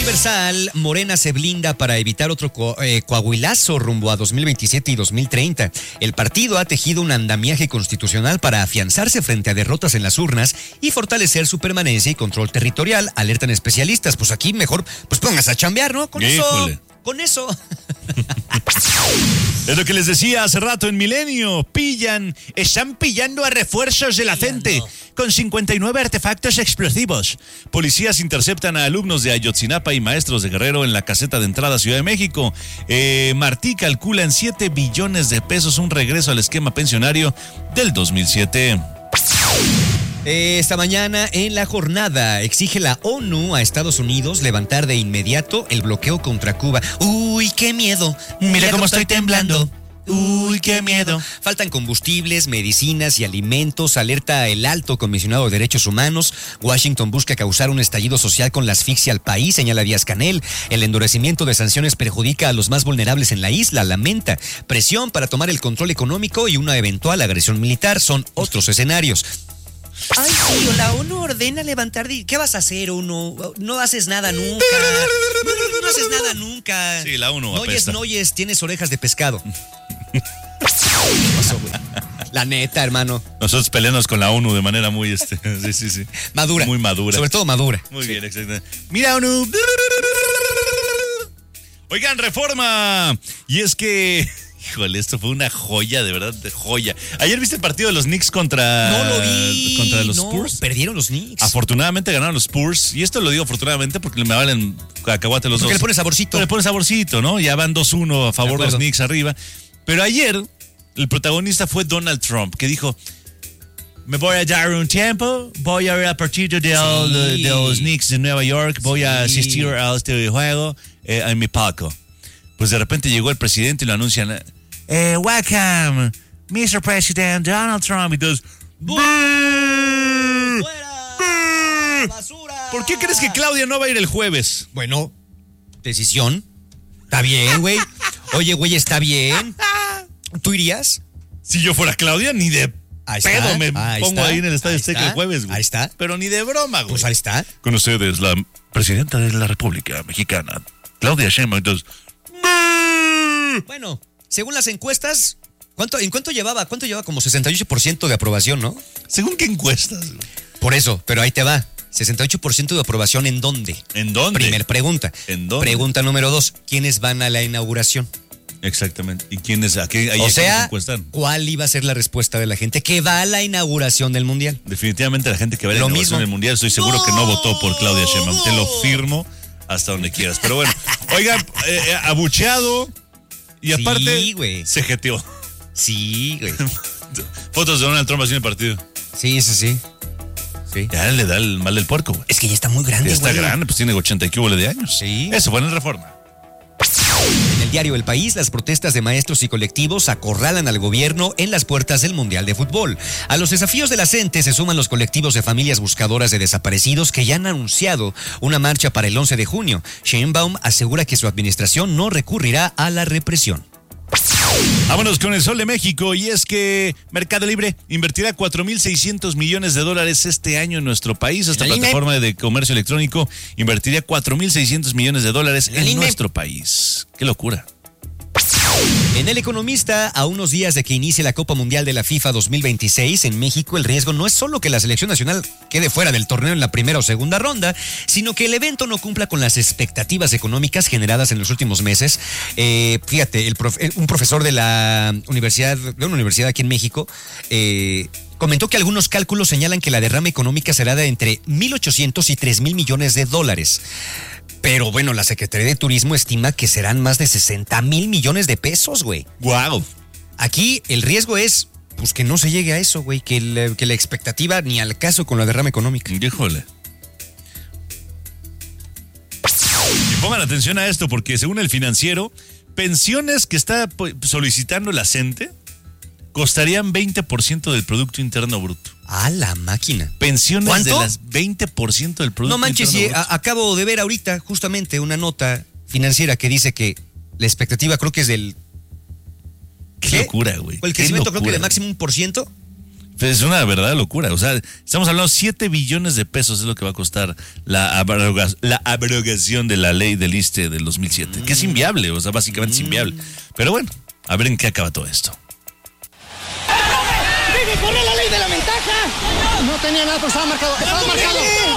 Universal, Morena se blinda para evitar otro coahuilazo rumbo a 2027 y 2030. El partido ha tejido un andamiaje constitucional para afianzarse frente a derrotas en las urnas y fortalecer su permanencia y control territorial, alertan especialistas. Pues aquí mejor, pues pónganse a chambear, ¿no? Con eso. Es lo que les decía hace rato en Milenio. Están pillando a refuerzos de la CENTE con 59 artefactos explosivos. Policías interceptan a alumnos de Ayotzinapa y maestros de Guerrero en la caseta de entrada a Ciudad de México. Martí calcula en 7 billones de pesos un regreso al esquema pensionario del 2007. Esta mañana en la jornada exige la ONU a Estados Unidos levantar de inmediato el bloqueo contra Cuba. ¡Uy, qué miedo! Mira cómo estoy temblando. ¡Uy, qué miedo! Faltan combustibles, medicinas y alimentos, alerta el alto comisionado de derechos humanos. Washington busca causar un estallido social con la asfixia al país, señala Díaz-Canel. El endurecimiento de sanciones perjudica a los más vulnerables en la isla, lamenta. Presión para tomar el control económico y una eventual agresión militar son otros escenarios. Ay, sí, la ONU ordena levantar... ¿Qué vas a hacer, ONU? No haces nada nunca. No haces nada nunca. Sí, la ONU apesta. Noyes, tienes orejas de pescado. ¿Qué pasó, güey? La neta, hermano. Nosotros peleamos con la ONU de manera muy, sí. Madura. Muy madura. Sobre todo madura. Muy bien, exactamente. Mira, ONU. Oigan, Reforma. Y es que... Híjole, esto fue una joya, de verdad, de joya. ¿Ayer viste el partido de los Knicks contra... No lo vi. Contra los Spurs? Perdieron los Knicks. Afortunadamente ganaron los Spurs. Y esto lo digo afortunadamente porque me valen cacahuate los dos. Porque le pone saborcito. Le pone saborcito, ¿no? Ya van 2-1 a favor de los Knicks arriba. Pero ayer, el protagonista fue Donald Trump, que dijo... Me voy a dar un tiempo, voy a ver el partido de los Knicks de Nueva York, voy a asistir a este juego en mi palco. Pues de repente llegó el presidente y lo anuncian. Welcome, Mr. President Donald Trump. Y todos, ¡fuera! ¡Basura! ¿Por qué crees que Claudia no va a ir el jueves? Bueno, decisión. Está bien, güey. Oye, güey, está bien. ¿Tú irías? Si yo fuera Claudia, ni de pedo me pongo ahí en el Estadio Azteca el jueves, güey. Ahí está. Pero ni de broma, güey. Pues ahí está. Con ustedes, la presidenta de la República Mexicana, Claudia Sheinbaum. Entonces, bueno, según las encuestas, ¿en cuánto llevaba? ¿Cuánto llevaba? Como 68% de aprobación, ¿no? ¿Según qué encuestas? Por eso, pero ahí te va. 68% de aprobación, ¿en dónde? ¿En dónde? Primer pregunta. ¿En dónde? Pregunta número 2, ¿quiénes van a la inauguración? Exactamente. ¿Y quiénes? ¿A qué? O sea, ¿cuál iba a ser la respuesta de la gente que va a la inauguración del Mundial? Definitivamente la gente que va a la inauguración del Mundial, estoy seguro que no votó por Claudia Sheinbaum. Te lo firmo hasta donde quieras. Pero bueno, oigan, abucheado y aparte sí, güey. Se jeteó. Sí, güey. Fotos de Donald Trump haciendo el partido. Sí. Ya le da el mal del puerco, güey. Es que ya está muy grande, ya está güey. grande, pues tiene 80 y cúbole de años. Sí. Eso fue en Reforma. En el diario El País, las protestas de maestros y colectivos acorralan al gobierno en las puertas del Mundial de Fútbol. A los desafíos de la CENTE se suman los colectivos de familias buscadoras de desaparecidos que ya han anunciado una marcha para el 11 de junio. Sheinbaum asegura que su administración no recurrirá a la represión. Vámonos con el Sol de México, y es que Mercado Libre invertirá $4,600 millones este año en nuestro país. Esta plataforma de comercio electrónico invertiría $4,600 millones en nuestro país. ¡Qué locura! En El Economista, a unos días de que inicie la Copa Mundial de la FIFA 2026 en México, el riesgo no es solo que la selección nacional quede fuera del torneo en la primera o segunda ronda, sino que el evento no cumpla con las expectativas económicas generadas en los últimos meses. Fíjate, un profesor de una universidad aquí en México, comentó que algunos cálculos señalan que la derrama económica será de entre 1,800 y 3,000 millones de dólares. Pero bueno, la Secretaría de Turismo estima que serán más de 60,000 millones de pesos, güey. ¡Wow! Aquí el riesgo es, pues, que no se llegue a eso, güey, que la expectativa ni al caso con la derrama económica. Híjole. Y pongan atención a esto, porque según El Financiero, pensiones que está solicitando la CENTE costarían 20% del Producto Interno Bruto. ¡A la máquina! Pensiones ¿cuánto? de las 20% del Producto No manches, Interno Bruto. Acabo de ver ahorita justamente una nota financiera que dice que la expectativa creo que es del... ¡Qué locura, güey! O el crecimiento creo que de máximo 1%. Es una verdadera locura. O sea, estamos hablando de 7 billones de pesos es lo que va a costar la abrogación de la ley del ISSSTE del 2007, que es inviable, o sea, básicamente es inviable. Pero bueno, a ver en qué acaba todo esto. ¡Debe correr la ley de la ventaja! No tenía nada, pero estaba marcado. Estaba marcado.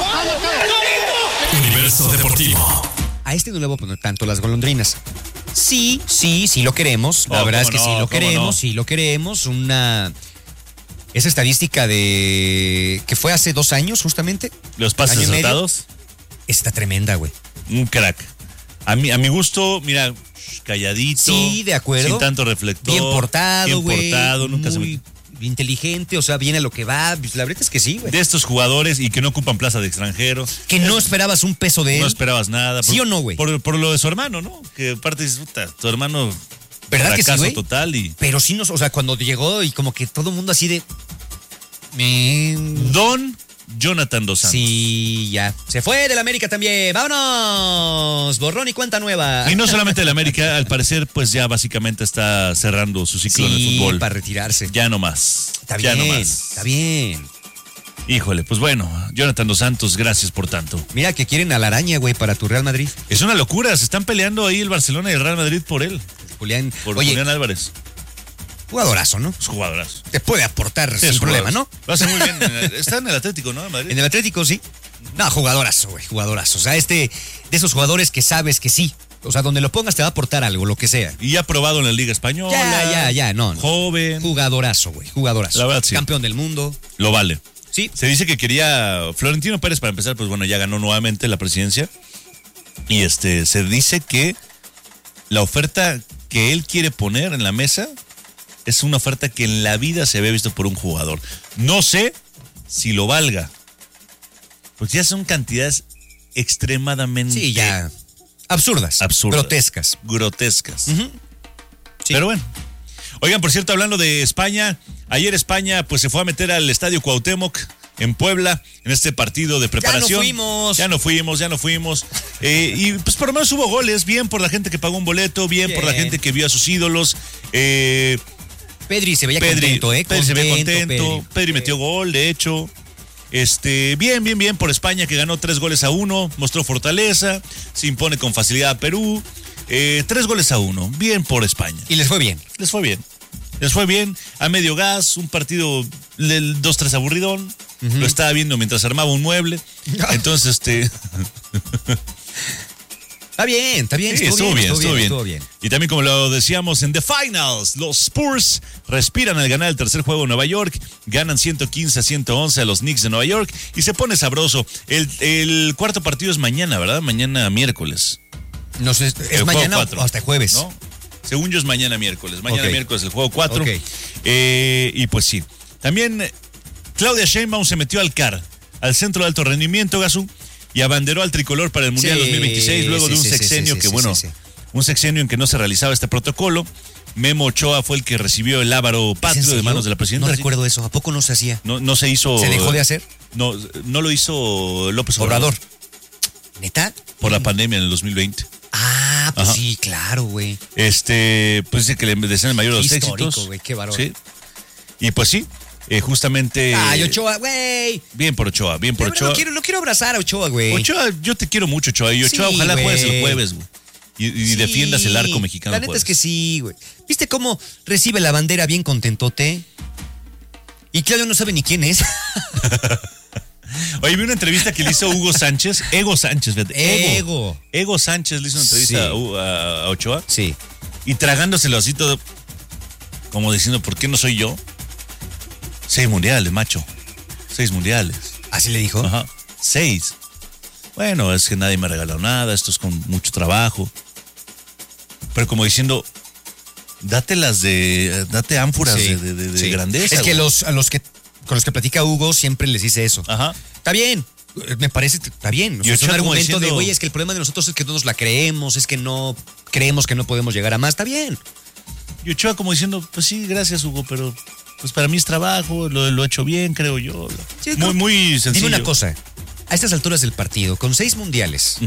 Universo Deportivo. A este no le voy a poner tanto las golondrinas. Sí lo queremos. La verdad es que sí lo queremos. Esa estadística de que fue hace 2 años, justamente. Los pases acertados. Está tremenda, güey. Un crack. A mi gusto, mira, calladito. Sí, de acuerdo. Sin tanto reflector. Bien portado, güey. Bien portado, nunca se muy inteligente, o sea, viene a lo que va. La verdad es que sí, güey. De estos jugadores y que no ocupan plaza de extranjero. Que no esperabas un peso de él. No esperabas nada. ¿Sí o no, güey? Por lo de su hermano, ¿no? Que aparte dices, puta, tu hermano. ¿Verdad que sí, güey? Total y. Pero sí o sea, cuando llegó y como que todo el mundo así de. Don Jonathan Dos Santos. Sí, ya. Se fue del América también. ¡Vámonos! Borrón y cuenta nueva. Y no solamente del América, al parecer, pues ya básicamente está cerrando su ciclo en el fútbol. Para retirarse. Ya no más. Está bien, está bien. Híjole, pues bueno, Jonathan Dos Santos, gracias por tanto. Mira que quieren a la araña, güey, para tu Real Madrid. Es una locura, se están peleando ahí el Barcelona y el Real Madrid por él. Julián Álvarez. Jugadorazo, ¿no? Es jugadorazo. Te puede aportar sin problema, ¿no? Lo hace muy bien. Está en el Atlético, ¿no? Madrid. En el Atlético, sí. No, jugadorazo, güey, jugadorazo. O sea, de esos jugadores que sabes que sí. O sea, donde lo pongas te va a aportar algo, lo que sea. Y ya probado en la Liga Española. Ya, no. Joven. Jugadorazo, güey, jugadorazo. La verdad, sí. Campeón del mundo. Lo vale. Sí. Se dice que quería Florentino Pérez, para empezar, pues bueno, ya ganó nuevamente la presidencia. Y se dice que la oferta que él quiere poner en la mesa es una oferta que en la vida se había visto por un jugador. No sé si lo valga. Porque ya son cantidades extremadamente... Sí, ya. Absurdas. Grotescas. Sí. Pero bueno. Oigan, por cierto, hablando de España, ayer España pues se fue a meter al Estadio Cuauhtémoc en Puebla, en este partido de preparación. Ya no fuimos. Y pues por lo menos hubo goles, bien por la gente que pagó un boleto, bien por la gente que vio a sus ídolos. Pedri se veía contento, Pedri se veía contento. Pedri metió gol, de hecho. Bien por España, que ganó 3-1, mostró fortaleza, se impone con facilidad a Perú. 3-1, bien por España. Y les fue bien. Les fue bien, a medio gas, un partido 2-3 aburridón. Uh-huh. Lo estaba viendo mientras armaba un mueble. Entonces, Está bien. Sí, estuvo bien. Y también, como lo decíamos en The Finals, los Spurs respiran al ganar el tercer juego en Nueva York, ganan 115-111 a los Knicks de Nueva York y se pone sabroso. El cuarto partido es mañana, ¿verdad? Mañana miércoles. No sé, ¿es mañana o hasta jueves? ¿No? Según yo es mañana miércoles. Mañana miércoles el juego 4. Okay. Y pues sí. También Claudia Sheinbaum se metió al CAR, al Centro de Alto Rendimiento, Gazú, y abanderó al tricolor para el Mundial 2026, luego de un sexenio un sexenio en que no se realizaba este protocolo. Memo Ochoa fue el que recibió el lábaro patrio de manos de la presidenta. No recuerdo eso, ¿a poco no se hacía? No se hizo. ¿Se dejó de hacer? No lo hizo López Obrador. ¿Neta? Por la pandemia en el 2020. Ah, pues sí, claro, güey. Pues dice que le desean el mayor de los éxitos. Güey, qué bárbaro. Sí. Y pues sí, justamente. Ay, Ochoa, güey. Bien por Ochoa. No quiero abrazar a Ochoa, güey. Ochoa, yo te quiero mucho, Ochoa. Y Ochoa, ojalá juegues el jueves, güey. Y defiendas el arco mexicano. La neta es que sí, güey. ¿Viste cómo recibe la bandera bien contentote? Y Claudio no sabe ni quién es. Oye, vi una entrevista que le hizo Hugo Sánchez. Ego Sánchez, fíjate. Ego Sánchez le hizo una entrevista a Ochoa. Sí. Y tragándoselo así todo. Como diciendo, ¿por qué no soy yo? 6 mundiales, macho. 6 mundiales. ¿Así le dijo? Ajá. 6. Bueno, es que nadie me regaló nada. Esto es con mucho trabajo. Pero como diciendo, date ánforas de grandeza. Es que con los que platica Hugo siempre les dice eso. Ajá. Está bien. Me parece, está bien. O sea, es un argumento de, güey, es que el problema de nosotros es que no nos la creemos, es que no creemos que no podemos llegar a más. Está bien. Y Ochoa como diciendo, pues sí, gracias, Hugo, pero pues para mí es trabajo, lo he hecho bien, creo yo. Sí, muy sencillo. Dime una cosa, a estas alturas del partido, con 6 mundiales,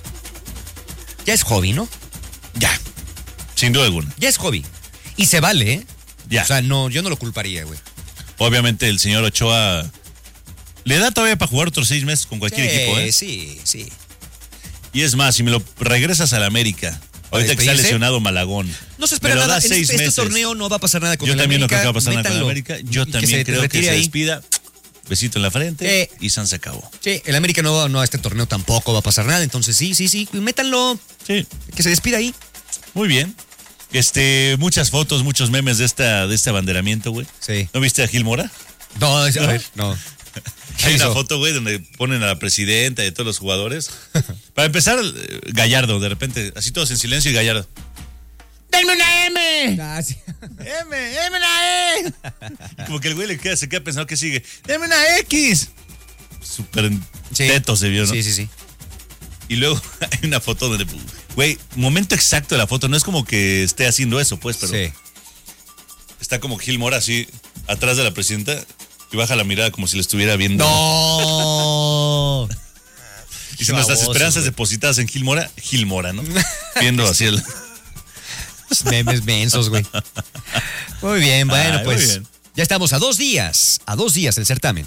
ya es hobby, ¿no? Ya, sin duda alguna. Ya es hobby. Y se vale, ¿eh? Ya. O sea, no, yo no lo culparía, güey. Obviamente el señor Ochoa le da todavía para jugar otros 6 meses con cualquier equipo, ¿eh? Sí. Y es más, si me lo regresas al América, ahorita que está lesionado Malagón. No se espera nada. En este torneo no va a pasar nada con el América. Yo también no creo que va a pasar nada con el América. Yo también creo que se despida. Besito en la frente y San se acabó. Sí, el América no a este torneo tampoco va a pasar nada. Entonces sí. Métanlo. Sí. Que se despida ahí. Muy bien. Muchas fotos, muchos memes de este abanderamiento, güey. Sí. ¿No viste a Gil Mora? No, a ver, no. Hay una foto, güey, donde ponen a la presidenta y a todos los jugadores. Para empezar, Gallardo, de repente, así todos en silencio y Gallardo. ¡Denme una M! Sí. ¡Deme una E! Y como que el güey se queda pensando que sigue. ¡Deme una X! Súper teto se vio, ¿no? Sí. Y luego hay una foto donde, güey, momento exacto de la foto. No es como que esté haciendo eso, pues, pero sí. Está como Gil Mora así, atrás de la presidenta. Y baja la mirada como si lo estuviera viendo. ¡No! Y si nuestras esperanzas depositadas en Gil Mora, ¿no? Viendo así el... Memes mensos, güey. Muy bien, bueno, pues. Muy bien. Ya estamos a 2 días del certamen.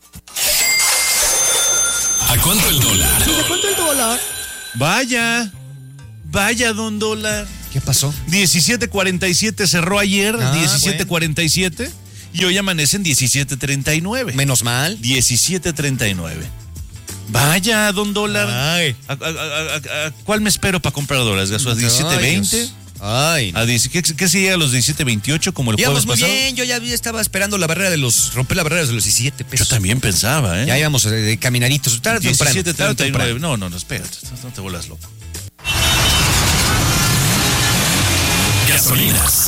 ¿A cuánto el dólar? ¿A cuánto el dólar? Vaya, don dólar. ¿Qué pasó? 17.47 cerró ayer, 17.47. Bueno. Y hoy amanece en 17.39. Menos mal. 17.39. Vaya, don dólar. Ay. ¿A cuál me espero para comprar dólares? ¿A 17.20? Ay. No. ¿Qué sigue a los 17.28 como el jueves pasado? Muy bien, yo ya estaba esperando romper la barrera de los 17 pesos. Yo también pensaba, ¿eh? Ya íbamos de caminaritos. 17.39. No, espérate, no te vuelvas loco. Gasolinas.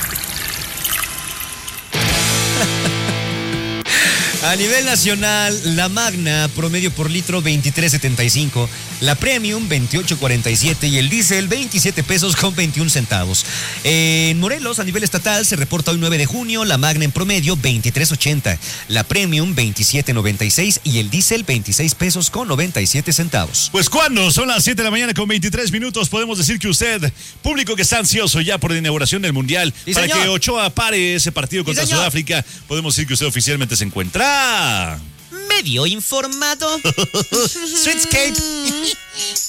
A nivel nacional, la Magna, promedio por litro 23.75, la Premium 28.47 y el diésel 27 pesos con 21 centavos. En Morelos, a nivel estatal, se reporta hoy 9 de junio, la Magna en promedio 23.80, la Premium 27.96 y el diésel 26 pesos con 97 centavos. Pues cuando son las 7 de la mañana con 23 minutos, podemos decir que usted, público que está ansioso ya por la inauguración del Mundial, sí, para señor. que Ochoa pare ese partido contra Sudáfrica, podemos decir que usted oficialmente se encuentra medio informado. Streetscape.